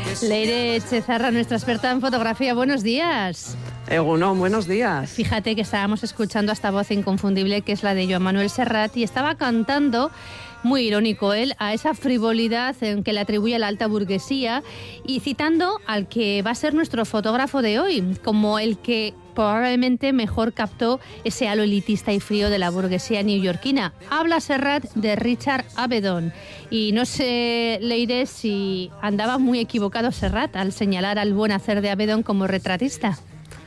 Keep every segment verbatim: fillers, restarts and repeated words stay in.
Leire Chezarra, nuestra experta en fotografía, buenos días. Egunon, buenos días. Fíjate que estábamos escuchando a esta voz inconfundible que es la de Joan Manuel Serrat y estaba cantando, muy irónico él, a esa frivolidad en que le atribuye a la alta burguesía y citando al que va a ser nuestro fotógrafo de hoy, como el que probablemente mejor captó ese halo elitista y frío de la burguesía neoyorquina. Habla Serrat de Richard Avedon y no sé, Leire, si andaba muy equivocado Serrat al señalar al buen hacer de Avedon como retratista.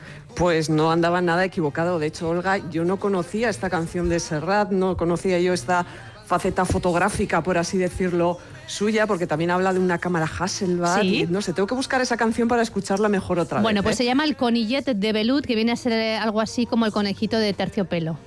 Pues no andaba nada equivocado. De hecho, Olga, yo no conocía esta canción de Serrat, no conocía yo esta faceta fotográfica, por así decirlo, suya, porque también habla de una cámara Hasselblad. ¿Sí? Y, no sé, tengo que buscar esa canción para escucharla mejor otra bueno, vez. Bueno, pues ¿eh? se llama El Conillet de Velut, que viene a ser algo así como el conejito de terciopelo.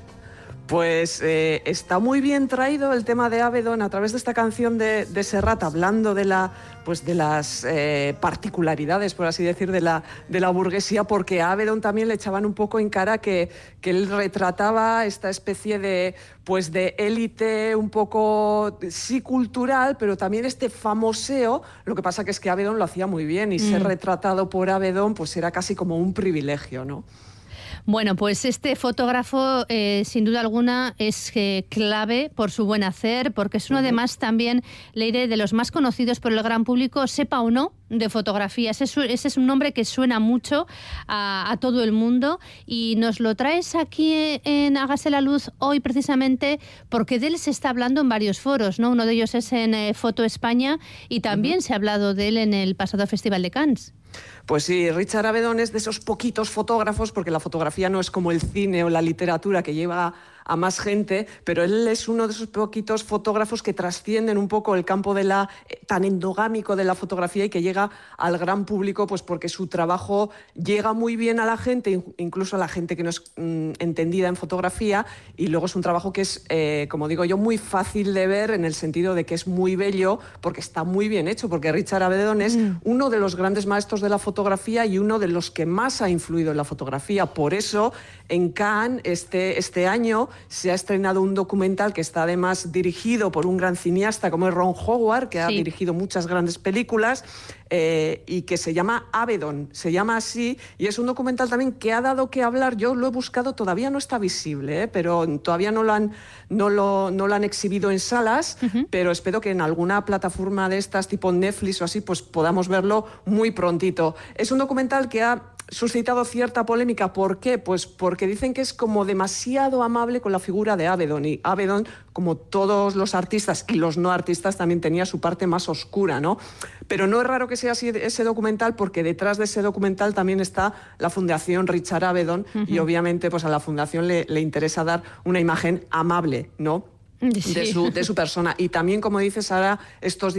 Pues eh, está muy bien traído el tema de Avedon a través de esta canción de, de Serrat, hablando de, la, pues de las eh, particularidades, por así decir, de la, de la burguesía, porque a Avedon también le echaban un poco en cara que, que él retrataba esta especie de, pues de élite un poco, sí, cultural, pero también este famoseo. Lo que pasa que es que Avedon lo hacía muy bien y mm. ser retratado por Avedon pues era casi como un privilegio, ¿no? Bueno, pues este fotógrafo, eh, sin duda alguna, es eh, clave por su buen hacer, porque es uno, uh-huh. además, también, Leire, de los más conocidos por el gran público, sepa o no, de fotografía. Ese, ese es un nombre que suena mucho a, a todo el mundo y nos lo traes aquí en Hágase la Luz hoy precisamente porque de él se está hablando en varios foros, ¿no? Uno de ellos es en eh, Foto España y también uh-huh. se ha hablado de él en el pasado Festival de Cannes. Pues sí, Richard Avedon es de esos poquitos fotógrafos, porque la fotografía no es como el cine o la literatura que lleva a más gente, pero él es uno de esos poquitos fotógrafos que trascienden un poco el campo de la eh, tan endogámico de la fotografía y que llega al gran público, pues porque su trabajo llega muy bien a la gente, incluso a la gente que no es mm, entendida en fotografía, y luego es un trabajo que es, eh, como digo yo, muy fácil de ver en el sentido de que es muy bello, porque está muy bien hecho, porque Richard Avedon es mm. uno de los grandes maestros de la fotografía y uno de los que más ha influido en la fotografía. Por eso, en Cannes, este, este año, se ha estrenado un documental que está además dirigido por un gran cineasta como es Ron Howard, que sí. ha dirigido muchas grandes películas, eh, y que se llama Avedon, se llama así, y es un documental también que ha dado que hablar. Yo lo he buscado, todavía no está visible, ¿eh? pero todavía no lo han, no lo, no lo han exhibido en salas, uh-huh. pero espero que en alguna plataforma de estas tipo Netflix o así, pues podamos verlo muy prontito. Es un documental que ha suscitado cierta polémica. ¿Por qué? Pues porque dicen que es como demasiado amable con la figura de Avedon, y Avedon, como todos los artistas y los no artistas, también tenía su parte más oscura, ¿no? Pero no es raro que sea así ese documental, porque detrás de ese documental también está la Fundación Richard Avedon, uh-huh. y obviamente pues a la Fundación le, le interesa dar una imagen amable, ¿no? Sí. De su, de su persona. Y también, como dices, ahora estos días